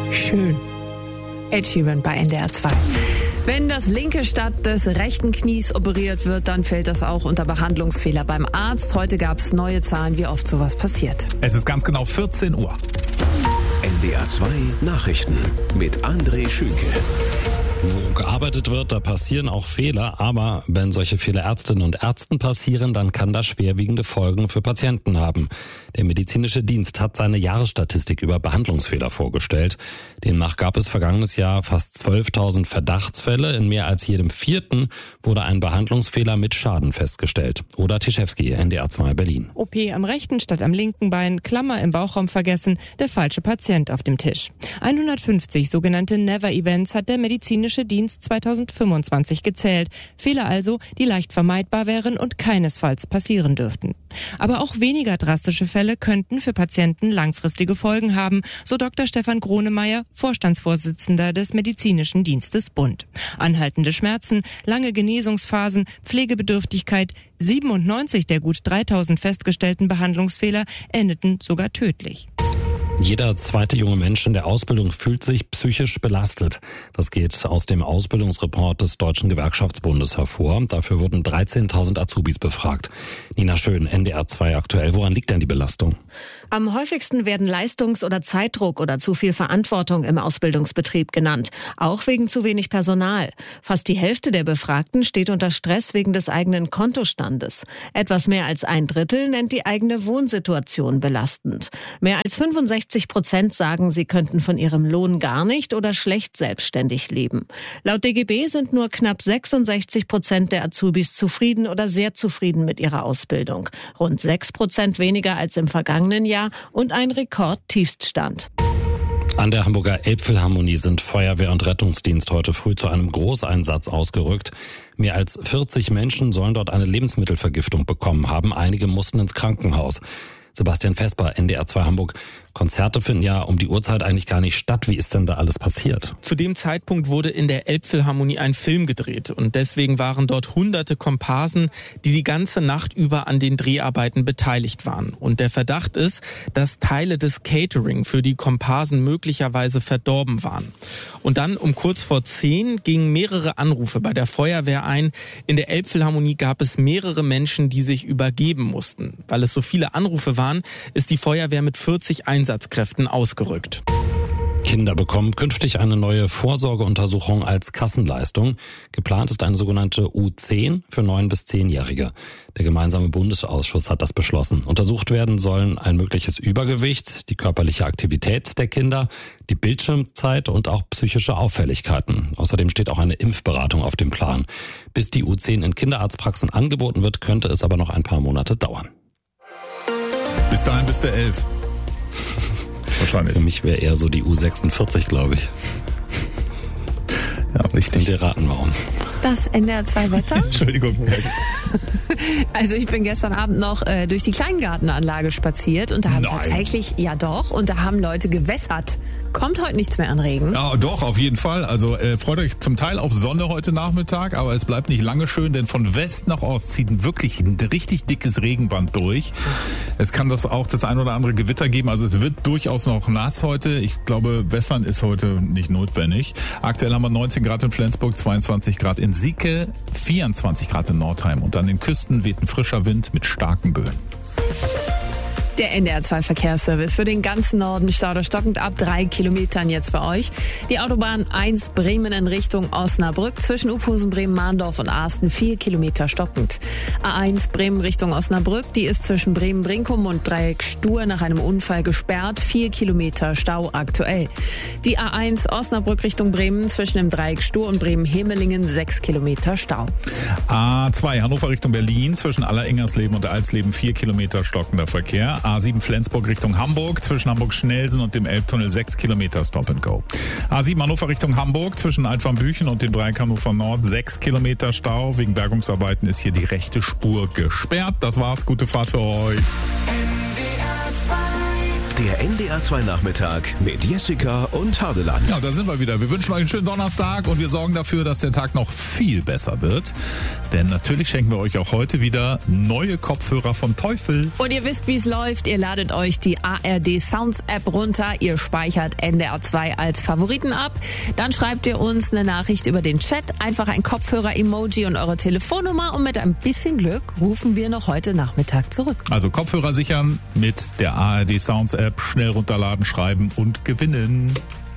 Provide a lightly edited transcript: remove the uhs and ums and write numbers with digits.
Schön. Ed Sheeran bei NDR 2. Wenn das linke statt des rechten Knies operiert wird, dann fällt das auch unter Behandlungsfehler beim Arzt. Heute gab es neue Zahlen, wie oft sowas passiert. Es ist ganz genau 14 Uhr. NDR 2 Nachrichten mit André Schünke. Wo gearbeitet wird, da passieren auch Fehler, aber wenn solche Fehler Ärztinnen und Ärzten passieren, dann kann das schwerwiegende Folgen für Patienten haben. Der medizinische Dienst hat seine Jahresstatistik über Behandlungsfehler vorgestellt. Demnach gab es vergangenes Jahr fast 12.000 Verdachtsfälle. In mehr als jedem vierten wurde ein Behandlungsfehler mit Schaden festgestellt. Oda Tischewski, NDR 2 Berlin. OP am rechten statt am linken Bein, Klammer im Bauchraum vergessen, der falsche Patient auf dem Tisch. 150 sogenannte Never-Events hat der medizinische Dienst 2025 gezählt. Fehler also, die leicht vermeidbar wären und keinesfalls passieren dürften. Aber auch weniger drastische Fälle könnten für Patienten langfristige Folgen haben, so Dr. Stefan Gronemeyer, Vorstandsvorsitzender des Medizinischen Dienstes Bund. Anhaltende Schmerzen, lange Genesungsphasen, Pflegebedürftigkeit, 97 der gut 3000 festgestellten Behandlungsfehler endeten sogar tödlich. Jeder zweite junge Mensch in der Ausbildung fühlt sich psychisch belastet. Das geht aus dem Ausbildungsreport des Deutschen Gewerkschaftsbundes hervor. Dafür wurden 13.000 Azubis befragt. Nina Schön, NDR 2 aktuell. Woran liegt denn die Belastung? Am häufigsten werden Leistungs- oder Zeitdruck oder zu viel Verantwortung im Ausbildungsbetrieb genannt. Auch wegen zu wenig Personal. Fast die Hälfte der Befragten steht unter Stress wegen des eigenen Kontostandes. Etwas mehr als 1/3 nennt die eigene Wohnsituation belastend. Mehr als 65% sagen, sie könnten von ihrem Lohn gar nicht oder schlecht selbstständig leben. Laut DGB sind nur knapp 66% der Azubis zufrieden oder sehr zufrieden mit ihrer Ausbildung. Rund 6% weniger als im vergangenen Jahr und ein Rekordtiefststand. An der Hamburger Elbphilharmonie sind Feuerwehr und Rettungsdienst heute früh zu einem Großeinsatz ausgerückt. Mehr als 40 Menschen sollen dort eine Lebensmittelvergiftung bekommen haben. Einige mussten ins Krankenhaus. Sebastian Vesper, NDR 2 Hamburg. Konzerte finden ja um die Uhrzeit eigentlich gar nicht statt. Wie ist denn da alles passiert? Zu dem Zeitpunkt wurde in der Elbphilharmonie ein Film gedreht und deswegen waren dort hunderte Komparsen, die die ganze Nacht über an den Dreharbeiten beteiligt waren. Und der Verdacht ist, dass Teile des Catering für die Komparsen möglicherweise verdorben waren. Und dann um kurz vor 10 gingen mehrere Anrufe bei der Feuerwehr ein. In der Elbphilharmonie gab es mehrere Menschen, die sich übergeben mussten. Weil es so viele Anrufe waren, ist die Feuerwehr mit 40 Einsatzkräften ausgerückt. Kinder bekommen künftig eine neue Vorsorgeuntersuchung als Kassenleistung. Geplant ist eine sogenannte U10 für 9- bis 10-Jährige. Der gemeinsame Bundesausschuss hat das beschlossen. Untersucht werden sollen ein mögliches Übergewicht, die körperliche Aktivität der Kinder, die Bildschirmzeit und auch psychische Auffälligkeiten. Außerdem steht auch eine Impfberatung auf dem Plan. Bis die U10 in Kinderarztpraxen angeboten wird, könnte es aber noch ein paar Monate dauern. Bis dahin bist du 11. Wahrscheinlich. Für mich wäre eher so die U46, glaube ich. Ja, richtig. Könnt ihr raten, warum? Das NDR 2 Wetter? Entschuldigung. Also ich bin gestern Abend noch durch die Kleingartenanlage spaziert und da haben tatsächlich, ja doch, und da haben Leute gewässert. Kommt heute nichts mehr an Regen? Ja, doch, auf jeden Fall. Also freut euch zum Teil auf Sonne heute Nachmittag, aber es bleibt nicht lange schön, denn von West nach Ost zieht wirklich ein richtig dickes Regenband durch. Es kann auch das ein oder andere Gewitter geben, also es wird durchaus noch nass heute. Ich glaube, wässern ist heute nicht notwendig. Aktuell haben wir 19 Grad in Flensburg, 22 Grad in Sieke, 24 Grad in Nordheim und an den Küsten weht ein frischer Wind mit starken Böen. Der NDR 2 Verkehrsservice für den ganzen Norden Stauder stockend ab 3 Kilometern jetzt für euch. Die Autobahn 1 Bremen in Richtung Osnabrück zwischen Uphusen, Bremen, Mahndorf und Asten 4 Kilometer stockend. A1 Bremen Richtung Osnabrück, die ist zwischen Bremen-Brinkum und Dreieck Stur nach einem Unfall gesperrt. 4 Kilometer Stau aktuell. Die A1 Osnabrück Richtung Bremen zwischen dem Dreieck Stur und Bremen-Hemelingen 6 Kilometer Stau. A2 Hannover Richtung Berlin zwischen Allerengersleben und Alsleben 4 Kilometer stockender Verkehr. A7 Flensburg Richtung Hamburg zwischen Hamburg-Schnelsen und dem Elbtunnel 6 Kilometer Stop and Go. A7 Hannover Richtung Hamburg zwischen Altwarmbüchen und dem Dreieck Hannover Nord 6 Kilometer Stau. Wegen Bergungsarbeiten ist hier die rechte Spur gesperrt. Das war's. Gute Fahrt für euch. NDR 2 Der NDR 2 Nachmittag mit Jessica und Hardeland. Ja, da sind wir wieder. Wir wünschen euch einen schönen Donnerstag und wir sorgen dafür, dass der Tag noch viel besser wird. Denn natürlich schenken wir euch auch heute wieder neue Kopfhörer vom Teufel. Und ihr wisst, wie es läuft. Ihr ladet euch die ARD Sounds App runter. Ihr speichert NDR 2 als Favoriten ab. Dann schreibt ihr uns eine Nachricht über den Chat. Einfach ein Kopfhörer-Emoji und eure Telefonnummer. Und mit ein bisschen Glück rufen wir noch heute Nachmittag zurück. Also Kopfhörer sichern mit der ARD Sounds App. Schnell runterladen, schreiben und gewinnen.